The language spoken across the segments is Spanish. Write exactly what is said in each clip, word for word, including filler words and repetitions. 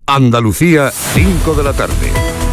Andalucía, cinco de la tarde.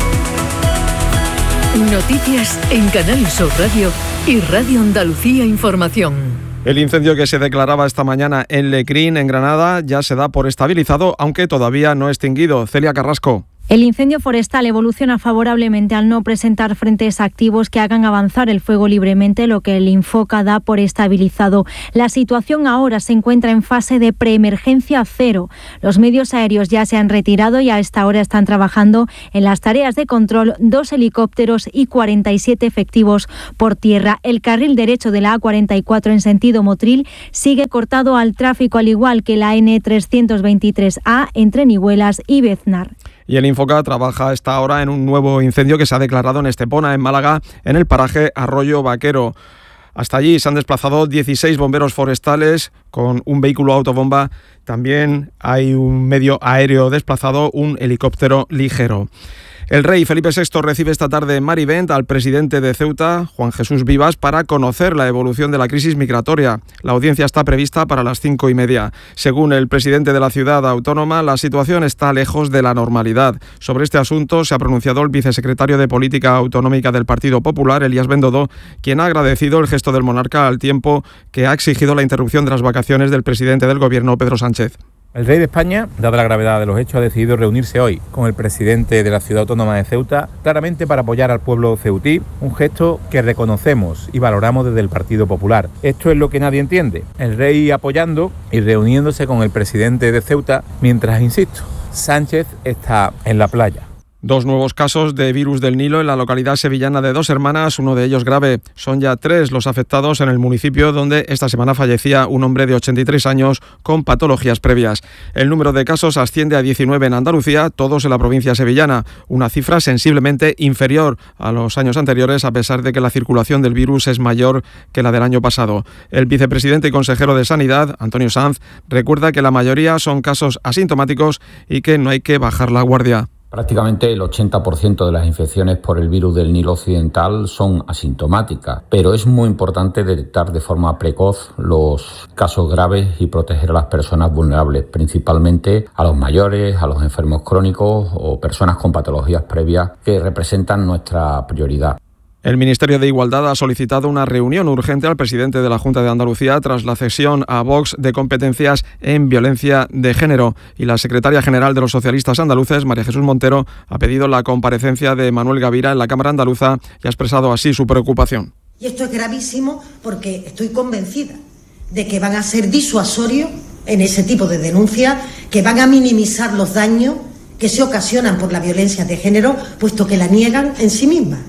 Noticias en Canal Sur Radio y Radio Andalucía Información. El incendio que se declaraba esta mañana en Lecrín, en Granada, ya se da por estabilizado, aunque todavía no extinguido. Celia Carrasco. El incendio forestal evoluciona favorablemente al no presentar frentes activos que hagan avanzar el fuego libremente, lo que el Infoca da por estabilizado. La situación ahora se encuentra en fase de preemergencia cero. Los medios aéreos ya se han retirado y a esta hora están trabajando en las tareas de control dos helicópteros y cuarenta y siete efectivos por tierra. El carril derecho de la A cuarenta y cuatro en sentido Motril sigue cortado al tráfico, al igual que la N trescientos veintitrés A entre Nihuelas y Beznar. Y el Infoca trabaja a esta hora en un nuevo incendio que se ha declarado en Estepona, en Málaga, en el paraje Arroyo Vaquero. Hasta allí se han desplazado dieciséis bomberos forestales con un vehículo autobomba. También hay un medio aéreo desplazado, un helicóptero ligero. El rey Felipe sexto recibe esta tarde en Marivent al presidente de Ceuta, Juan Jesús Vivas, para conocer la evolución de la crisis migratoria. La audiencia está prevista para las cinco y media. Según el presidente de la ciudad autónoma, la situación está lejos de la normalidad. Sobre este asunto se ha pronunciado el vicesecretario de Política Autonómica del Partido Popular, Elías Bendodo, quien ha agradecido el gesto del monarca al tiempo que ha exigido la interrupción de las vacaciones del presidente del gobierno, Pedro Sánchez. El rey de España, dada la gravedad de los hechos, ha decidido reunirse hoy con el presidente de la ciudad autónoma de Ceuta, claramente para apoyar al pueblo ceutí, un gesto que reconocemos y valoramos desde el Partido Popular. Esto es lo que nadie entiende. El rey apoyando y reuniéndose con el presidente de Ceuta, mientras, insisto, Sánchez está en la playa. Dos nuevos casos de virus del Nilo en la localidad sevillana de Dos Hermanas, uno de ellos grave. Son ya tres los afectados en el municipio donde esta semana fallecía un hombre de ochenta y tres años con patologías previas. El número de casos asciende a diecinueve en Andalucía, todos en la provincia sevillana, una cifra sensiblemente inferior a los años anteriores, a pesar de que la circulación del virus es mayor que la del año pasado. El vicepresidente y consejero de Sanidad, Antonio Sanz, recuerda que la mayoría son casos asintomáticos y que no hay que bajar la guardia. Prácticamente el ochenta por ciento de las infecciones por el virus del Nilo Occidental son asintomáticas, pero es muy importante detectar de forma precoz los casos graves y proteger a las personas vulnerables, principalmente a los mayores, a los enfermos crónicos o personas con patologías previas que representan nuestra prioridad. El Ministerio de Igualdad ha solicitado una reunión urgente al presidente de la Junta de Andalucía tras la cesión a Vox de competencias en violencia de género. Y la secretaria general de los socialistas andaluces, María Jesús Montero, ha pedido la comparecencia de Manuel Gavira en la Cámara Andaluza y ha expresado así su preocupación. Y esto es gravísimo porque estoy convencida de que van a ser disuasorios en ese tipo de denuncias, que van a minimizar los daños que se ocasionan por la violencia de género, puesto que la niegan en sí misma.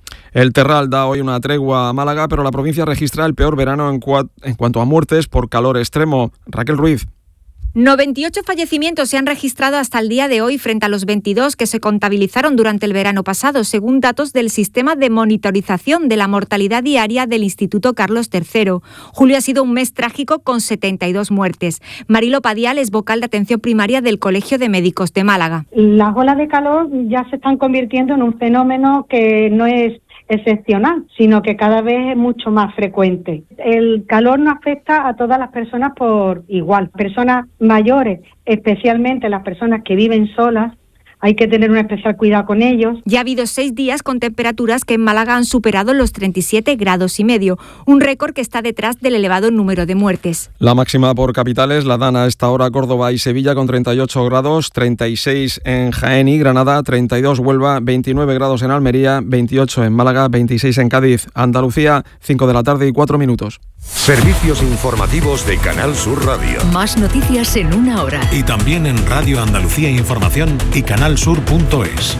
El Terral da hoy una tregua a Málaga, pero la provincia registra el peor verano en, cua- en cuanto a muertes por calor extremo. Raquel Ruiz. noventa y ocho fallecimientos se han registrado hasta el día de hoy frente a los veintidós que se contabilizaron durante el verano pasado, según datos del sistema de monitorización de la mortalidad diaria del Instituto Carlos tercero. Julio ha sido un mes trágico con setenta y dos muertes. Marilo Padial es vocal de atención primaria del Colegio de Médicos de Málaga. Las olas de calor ya se están convirtiendo en un fenómeno que no es excepcional, sino que cada vez es mucho más frecuente. El calor no afecta a todas las personas por igual. Personas mayores, especialmente las personas que viven solas, hay que tener un especial cuidado con ellos. Ya ha habido seis días con temperaturas que en Málaga han superado los treinta y siete grados y medio, un récord que está detrás del elevado número de muertes. La máxima por capitales la dan a esta hora Córdoba y Sevilla con treinta y ocho grados, treinta y seis en Jaén y Granada, treinta y dos Huelva, veintinueve grados en Almería, veintiocho en Málaga, veintiséis en Cádiz. Andalucía, cinco de la tarde y cuatro minutos. Servicios informativos de Canal Sur Radio. Más noticias en una hora. Y también en Radio Andalucía Información y canalsur punto es.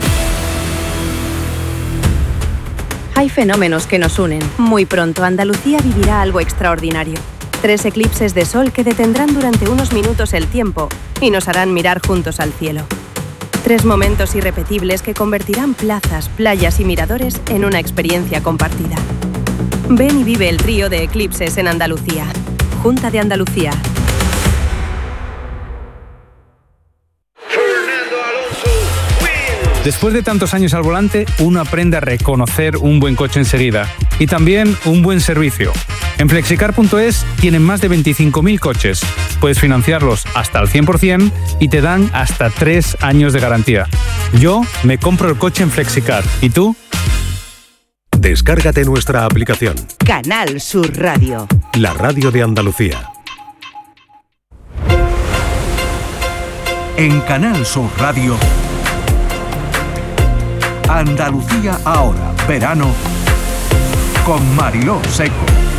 Hay fenómenos que nos unen. Muy pronto Andalucía vivirá algo extraordinario. Tres eclipses de sol que detendrán durante unos minutos el tiempo y nos harán mirar juntos al cielo. Tres momentos irrepetibles que convertirán plazas, playas y miradores en una experiencia compartida. Ven y vive el trío de eclipses en Andalucía. Junta de Andalucía. Después de tantos años al volante, uno aprende a reconocer un buen coche enseguida y también un buen servicio. En flexicar punto es tienen más de veinticinco mil coches. Puedes financiarlos hasta al cien por ciento y te dan hasta tres años de garantía. Yo me compro el coche en Flexicar. ¿Y tú? Descárgate nuestra aplicación. Canal Sur Radio. La radio de Andalucía. En Canal Sur Radio, Andalucía ahora, verano, con Mariló Seco.